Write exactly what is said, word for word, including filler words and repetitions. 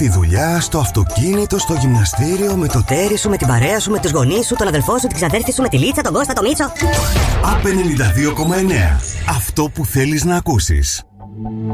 Στη δουλειά, στο αυτοκίνητο, στο γυμναστήριο, με το τέρι σου, με την παρέα σου, με τους γονείς σου, τον αδελφό σου, την ξαδέρφη σου, με τη Λίτσα, τον Κώστα, τον Μίτσο. Απ' ενενήντα δύο κόμμα εννέα. Αυτό που θέλεις να ακούσεις.